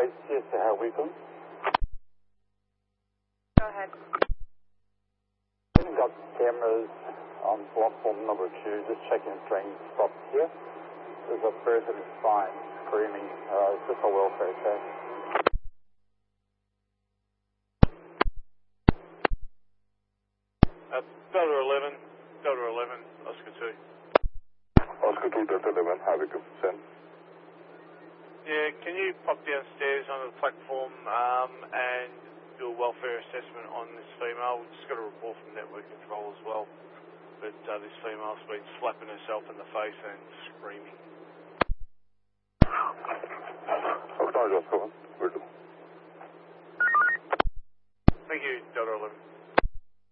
yes, how we can. Go ahead. We've got cameras on platform number 2, just checking train stops here. There's a person in spine screaming, it's just a welfare check. Delta 11, Oscar 2. Oscar 2, Delta 11, have you send? Yeah, can you pop downstairs onto the platform and do a welfare assessment on this female? We've just got a report from network control as well, but this female's been slapping herself in the face and screaming.